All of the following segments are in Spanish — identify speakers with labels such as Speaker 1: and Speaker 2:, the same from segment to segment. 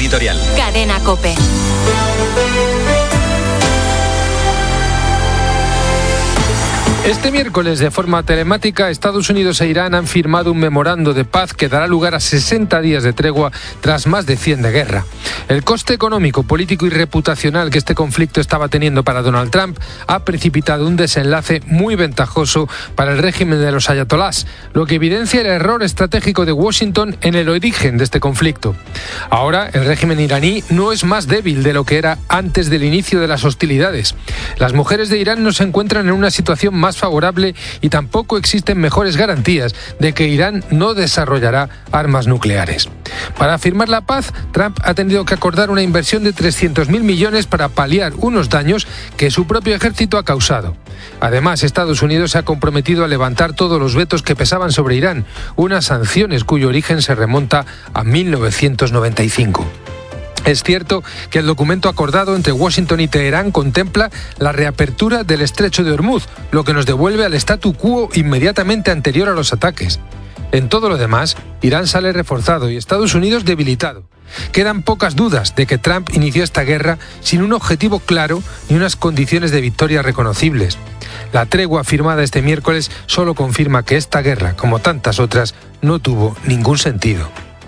Speaker 1: editorial.
Speaker 2: Cadena COPE.
Speaker 3: Este miércoles, de forma telemática, Estados Unidos e Irán han firmado un memorando de paz que dará lugar a 60 días de tregua tras más de 100 de guerra. El coste económico, político y reputacional que este conflicto estaba teniendo para Donald Trump ha precipitado un desenlace muy ventajoso para el régimen de los ayatolás, lo que evidencia el error estratégico de Washington en el origen de este conflicto. Ahora, el régimen iraní no es más débil de lo que era antes del inicio de las hostilidades. Las mujeres de Irán no se encuentran en una situación más favorable y tampoco existen mejores garantías de que Irán no desarrollará armas nucleares. Para firmar la paz, Trump ha tenido que acordar una inversión de 300.000 millones para paliar unos daños que su propio ejército ha causado. Además, Estados Unidos se ha comprometido a levantar todos los vetos que pesaban sobre Irán, unas sanciones cuyo origen se remonta a 1995. Es cierto que el documento acordado entre Washington y Teherán contempla la reapertura del estrecho de Hormuz, lo que nos devuelve al statu quo inmediatamente anterior a los ataques. En todo lo demás, Irán sale reforzado y Estados Unidos debilitado. Quedan pocas dudas de que Trump inició esta guerra sin un objetivo claro ni unas condiciones de victoria reconocibles. La tregua firmada este miércoles solo confirma que esta guerra, como tantas otras, no tuvo ningún sentido.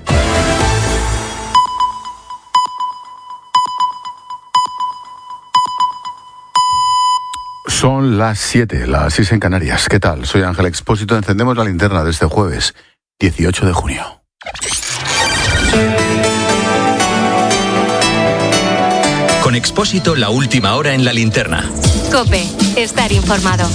Speaker 4: Son las 7, las 6 en Canarias. ¿Qué tal? Soy Ángel Expósito. Encendemos la linterna de este jueves, 18 de junio.
Speaker 1: Con Expósito, la última hora en la linterna.
Speaker 2: COPE. Estar informado.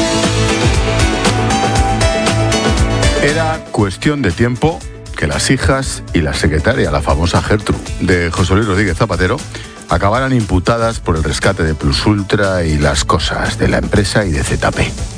Speaker 4: Era cuestión de tiempo que las hijas y la secretaria, la famosa Gertrude, de José Luis Rodríguez Zapatero, acabaran imputadas por el rescate de Plus Ultra y las cosas de la empresa y de ZP.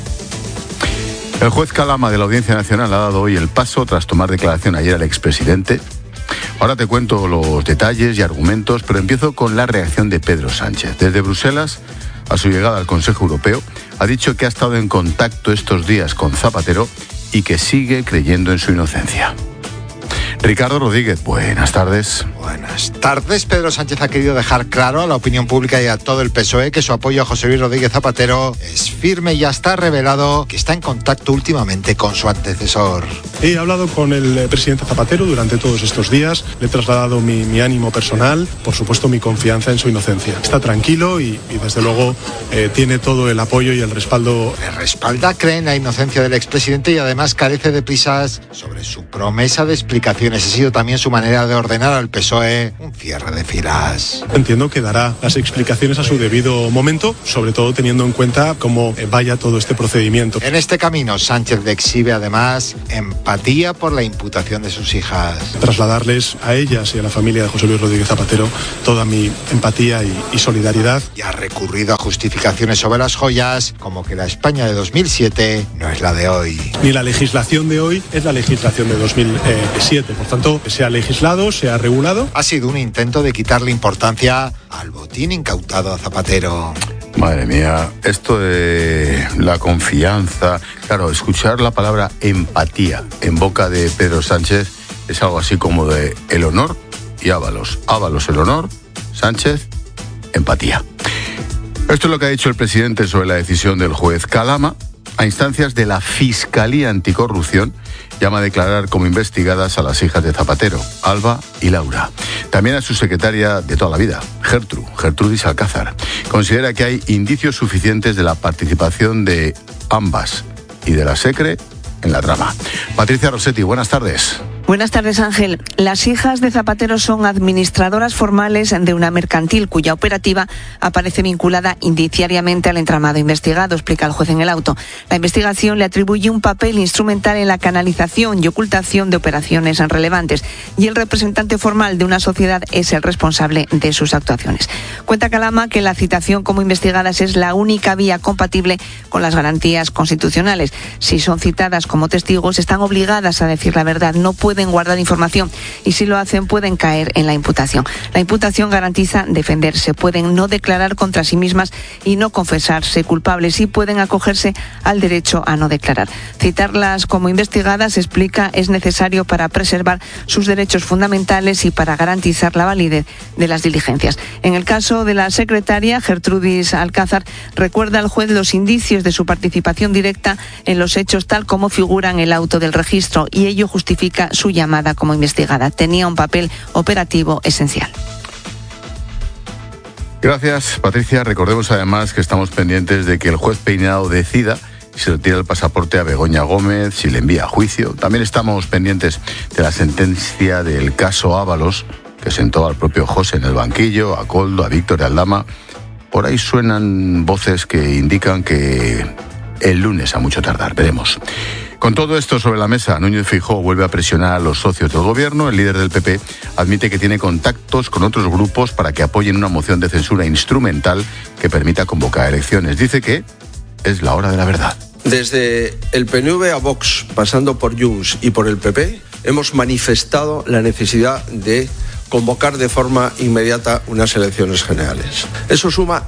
Speaker 4: El juez Calama de la Audiencia Nacional ha dado hoy el paso tras tomar declaración ayer al expresidente. Ahora te cuento los detalles y argumentos, pero empiezo con la reacción de Pedro Sánchez. Desde Bruselas, a su llegada al Consejo Europeo, ha dicho que ha estado en contacto estos días con Zapatero y que sigue creyendo en su inocencia. Ricardo Rodríguez, buenas tardes.
Speaker 5: Buenas tardes. Pedro Sánchez ha querido dejar claro a la opinión pública y a todo el PSOE que su apoyo a José Luis Rodríguez Zapatero es firme y ya está revelado que está en contacto últimamente con su antecesor.
Speaker 6: He hablado con el presidente Zapatero durante todos estos días, le he trasladado mi ánimo personal, por supuesto mi confianza en su inocencia. Está tranquilo y desde luego tiene todo el apoyo y el respaldo.
Speaker 5: Le respalda, cree en la inocencia del expresidente y además carece de prisas sobre su promesa de explicaciones. Ha sido también su manera de ordenar al PSOE un cierre de filas.
Speaker 6: Entiendo que dará las explicaciones a su debido momento, sobre todo teniendo en cuenta cómo vaya todo este procedimiento.
Speaker 5: En este camino, Sánchez le exhibe además empatía por la imputación de sus hijas.
Speaker 6: Trasladarles a ellas y a la familia de José Luis Rodríguez Zapatero toda mi empatía y solidaridad.
Speaker 5: Y ha recurrido a justificaciones sobre las joyas, como que la España de 2007 no es la de hoy.
Speaker 6: Ni la legislación de hoy es la legislación de 2007. Por tanto, se ha legislado, se ha regulado.
Speaker 5: Ha sido un intento de quitarle importancia al botín incautado a Zapatero.
Speaker 4: Madre mía, esto de la confianza... Claro, escuchar la palabra empatía en boca de Pedro Sánchez es algo así como de el honor y Ábalos. Ábalos el honor, Sánchez, empatía. Esto es lo que ha dicho el presidente sobre la decisión del juez Calama. A instancias de la Fiscalía Anticorrupción, llama a declarar como investigadas a las hijas de Zapatero, Alba y Laura. También a su secretaria de toda la vida, Gertrudis Alcázar. Considera que hay indicios suficientes de la participación de ambas y de la SECRE en la trama. Patricia Rossetti, buenas tardes.
Speaker 7: Buenas tardes, Ángel. Las hijas de Zapatero son administradoras formales de una mercantil cuya operativa aparece vinculada indiciariamente al entramado investigado, explica el juez en el auto. La investigación le atribuye un papel instrumental en la canalización y ocultación de operaciones relevantes y el representante formal de una sociedad es el responsable de sus actuaciones. Cuenta Calama que la citación como investigadas es la única vía compatible con las garantías constitucionales. Si son citadas como testigos, están obligadas a decir la verdad, no pueden pueden guardar información y si lo hacen pueden caer en la imputación. La imputación garantiza defenderse, pueden no declarar contra sí mismas y no confesarse culpables y pueden acogerse al derecho a no declarar. Citarlas como investigadas, explica, es necesario para preservar sus derechos fundamentales y para garantizar la validez de las diligencias. En el caso de la secretaria, Gertrudis Alcázar, recuerda al juez los indicios de su participación directa en los hechos tal como figuran en el auto del registro y ello justifica su llamada como investigada. Tenía un papel operativo esencial.
Speaker 4: Gracias, Patricia. Recordemos además que estamos pendientes de que el juez Peinado decida si retira el pasaporte a Begoña Gómez, si le envía a juicio. También estamos pendientes de la sentencia del caso Ábalos, que sentó al propio José en el banquillo, a Koldo, a Víctor y a Aldama. Por ahí suenan voces que indican que el lunes a mucho tardar. Veremos. Con todo esto sobre la mesa, Núñez Feijóo vuelve a presionar a los socios del gobierno. El líder del PP admite que tiene contactos con otros grupos para que apoyen una moción de censura instrumental que permita convocar elecciones. Dice que es la hora de la verdad.
Speaker 8: Desde el PNV a Vox, pasando por Junts y por el PP, hemos manifestado la necesidad de convocar de forma inmediata unas elecciones generales. Eso suma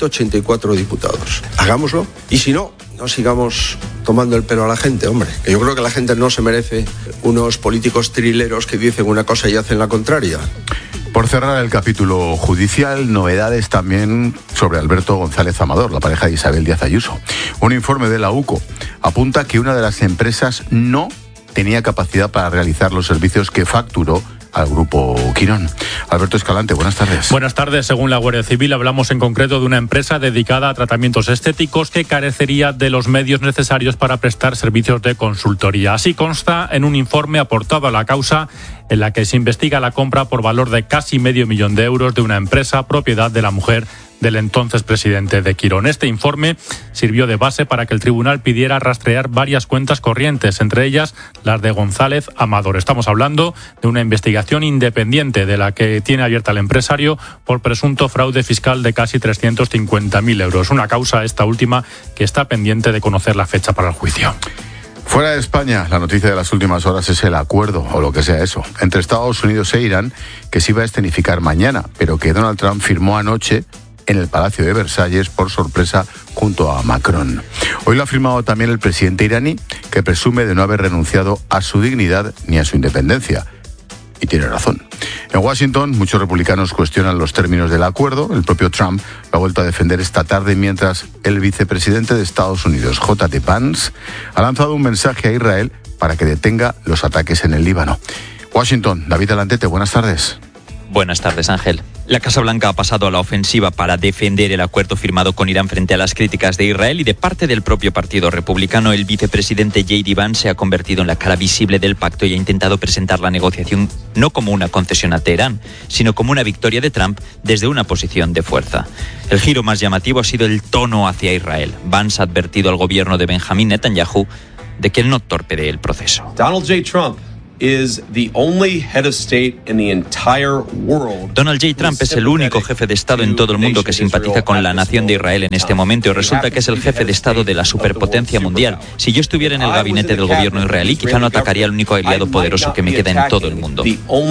Speaker 8: 184 diputados. Hagámoslo y si no, no sigamos tomando el pelo a la gente, hombre. Yo creo que la gente no se merece unos políticos trileros que dicen una cosa y hacen la contraria.
Speaker 4: Por cerrar el capítulo judicial, novedades también sobre Alberto González Amador, la pareja de Isabel Díaz Ayuso. Un informe de la UCO apunta que una de las empresas no tenía capacidad para realizar los servicios que facturó al Grupo Quirón. Alberto Escalante, buenas tardes.
Speaker 9: Buenas tardes. Según la Guardia Civil, hablamos en concreto de una empresa dedicada a tratamientos estéticos que carecería de los medios necesarios para prestar servicios de consultoría. Así consta en un informe aportado a la causa en la que se investiga la compra por valor de casi $500,000 de euros de una empresa propiedad de la mujer del entonces presidente de Quirón. Este informe sirvió de base para que el tribunal pidiera rastrear varias cuentas corrientes, entre ellas las de González Amador. Estamos hablando de una investigación independiente de la que tiene abierta el empresario por presunto fraude fiscal de casi 350.000 euros. Una causa, esta última, que está pendiente de conocer la fecha para el juicio.
Speaker 4: Fuera de España, la noticia de las últimas horas es el acuerdo, o lo que sea eso, entre Estados Unidos e Irán, que se iba a escenificar mañana, pero que Donald Trump firmó anoche en el Palacio de Versalles por sorpresa junto a Macron. Hoy lo ha firmado también el presidente iraní, que presume de no haber renunciado a su dignidad ni a su independencia. Y tiene razón. En Washington, muchos republicanos cuestionan los términos del acuerdo. El propio Trump lo ha vuelto a defender esta tarde, mientras el vicepresidente de Estados Unidos, J.D. Vance, ha lanzado un mensaje a Israel para que detenga los ataques en el Líbano. Washington, David Alantete, buenas tardes.
Speaker 10: Buenas tardes, Ángel. La Casa Blanca ha pasado a la ofensiva para defender el acuerdo firmado con Irán frente a las críticas de Israel y de parte del propio Partido Republicano. El vicepresidente J.D. Vance se ha convertido en la cara visible del pacto y ha intentado presentar la negociación no como una concesión a Teherán, sino como una victoria de Trump desde una posición de fuerza. El giro más llamativo ha sido el tono hacia Israel. Vance ha advertido al gobierno de Benjamin Netanyahu de que él no torpedee el proceso.
Speaker 11: Donald J. Trump is the only head of state in the entire world.
Speaker 10: Donald J. Trump es el único jefe de Estado en todo el mundo que simpatiza con la nación de Israel en este momento y resulta que es el jefe de Estado de la superpotencia mundial. Si yo estuviera en el gabinete del gobierno israelí, quizá no atacaría al único aliado poderoso que me queda en todo el mundo.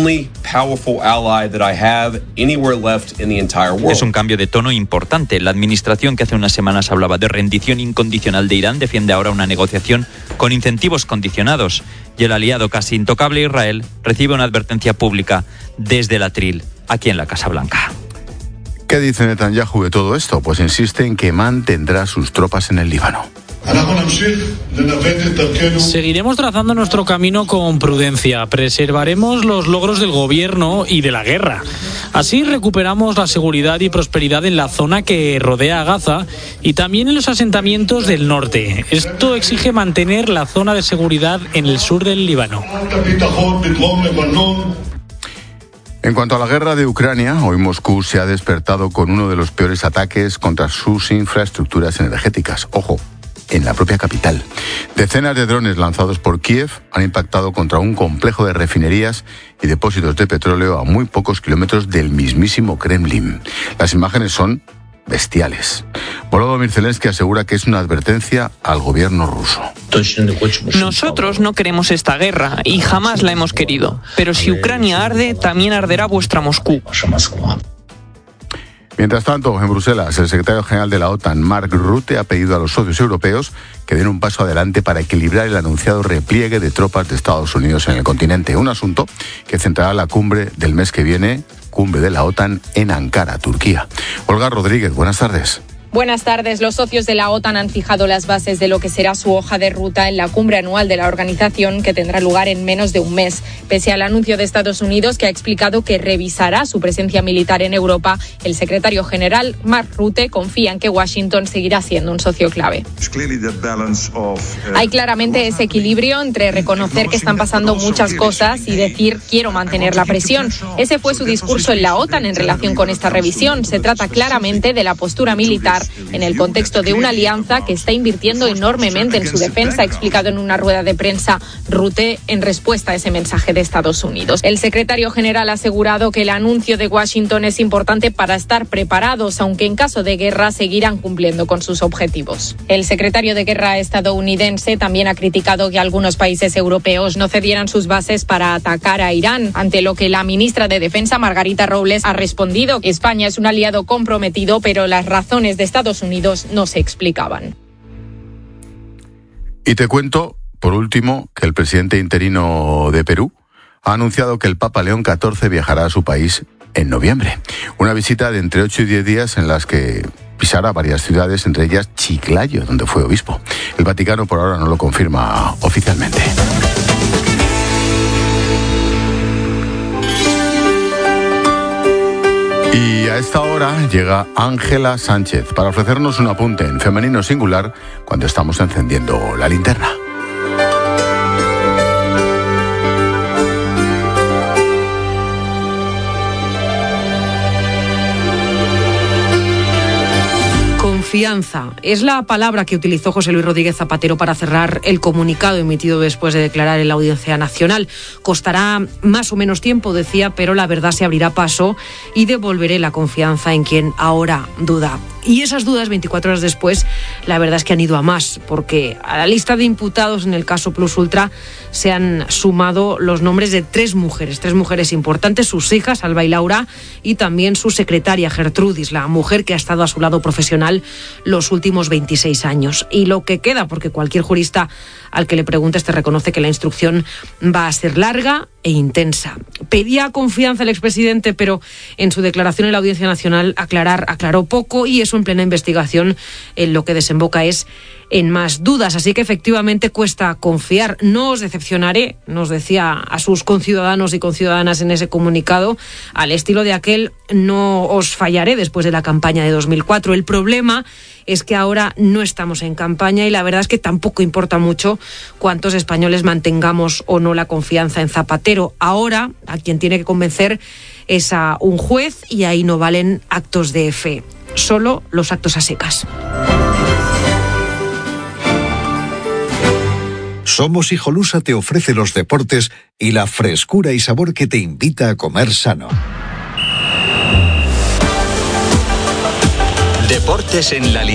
Speaker 10: Es un cambio de tono importante. La administración que hace unas semanas hablaba de rendición incondicional de Irán defiende ahora una negociación con incentivos condicionados. Y el aliado casi intocable Israel recibe una advertencia pública desde el atril, aquí en la Casa Blanca.
Speaker 4: ¿Qué dice Netanyahu de todo esto? Pues insiste en que mantendrá sus tropas en el Líbano.
Speaker 12: Seguiremos trazando nuestro camino con prudencia, preservaremos los logros del gobierno y de la guerra. Así recuperamos la seguridad y prosperidad en la zona que rodea a Gaza y también en los asentamientos del norte. Esto exige mantener la zona de seguridad en el sur del Líbano.
Speaker 4: En cuanto a la guerra de Ucrania, hoy Moscú se ha despertado con uno de los peores ataques contra sus infraestructuras energéticas. Ojo, en la propia capital. Decenas de drones lanzados por Kiev han impactado contra un complejo de refinerías y depósitos de petróleo a muy pocos kilómetros del mismísimo Kremlin. Las imágenes son bestiales. Volodymyr Zelensky asegura que es una advertencia al gobierno ruso.
Speaker 13: Nosotros no queremos esta guerra y jamás la hemos querido. Pero si Ucrania arde, también arderá vuestra Moscú.
Speaker 4: Mientras tanto, en Bruselas, el secretario general de la OTAN, Mark Rutte, ha pedido a los socios europeos que den un paso adelante para equilibrar el anunciado repliegue de tropas de Estados Unidos en el continente. Un asunto que centrará la cumbre del mes que viene, cumbre de la OTAN en Ankara, Turquía. Olga Rodríguez, buenas tardes.
Speaker 14: Buenas tardes. Los socios de la OTAN han fijado las bases de lo que será su hoja de ruta en la cumbre anual de la organización, que tendrá lugar en menos de un mes. Pese al anuncio de Estados Unidos, que ha explicado que revisará su presencia militar en Europa, el secretario general, Mark Rutte, confía en que Washington seguirá siendo un socio clave. Hay claramente ese equilibrio entre reconocer que están pasando muchas cosas y decir quiero mantener la presión. Ese fue su discurso en la OTAN en relación con esta revisión. Se trata claramente de la postura militar en el contexto de una alianza que está invirtiendo enormemente en su defensa, ha explicado en una rueda de prensa Rutte en respuesta a ese mensaje de Estados Unidos. El secretario general ha asegurado que el anuncio de Washington es importante para estar preparados, aunque en caso de guerra seguirán cumpliendo con sus objetivos. El secretario de Guerra estadounidense también ha criticado que algunos países europeos no cedieran sus bases para atacar a Irán, ante lo que la ministra de Defensa, Margarita Robles, ha respondido que España es un aliado comprometido, pero las razones de Estados Unidos no se explicaban.
Speaker 4: Y te cuento, por último, que el presidente interino de Perú ha anunciado que el Papa León XIV viajará a su país en noviembre. Una visita de entre 8 y 10 días en las que pisará varias ciudades, entre ellas Chiclayo, donde fue obispo. El Vaticano por ahora no lo confirma oficialmente. Y a esta hora llega Ángela Sánchez para ofrecernos un apunte en femenino singular cuando estamos encendiendo la linterna.
Speaker 15: Confianza es la palabra que utilizó José Luis Rodríguez Zapatero para cerrar el comunicado emitido después de declarar en la Audiencia Nacional. Costará más o menos tiempo, decía, pero la verdad se abrirá paso y devolveré la confianza en quien ahora duda. Y esas dudas, 24 horas después, la verdad es que han ido a más, porque a la lista de imputados en el caso Plus Ultra se han sumado los nombres de tres mujeres importantes, sus hijas, Alba y Laura, y también su secretaria, Gertrudis, la mujer que ha estado a su lado profesional los últimos 26 años. Y lo que queda, porque cualquier jurista al que le preguntes te reconoce que la instrucción va a ser larga e intensa. Pedía confianza el expresidente, pero en su declaración en la Audiencia Nacional aclaró poco, y eso en plena investigación en lo que desemboca es en más dudas. Así que efectivamente cuesta confiar. No os decepcionaré, nos decía a sus conciudadanos y conciudadanas en ese comunicado, al estilo de aquel no os fallaré después de la campaña de 2004. El problema es que ahora no estamos en campaña y la verdad es que tampoco importa mucho cuántos españoles mantengamos o no la confianza en Zapatero. Ahora a quien tiene que convencer es a un juez, y ahí no valen actos de fe, solo los actos a secas.
Speaker 16: Somos Hijolusa te ofrece los deportes y la frescura y sabor que te invita a comer sano.
Speaker 1: Deportes en la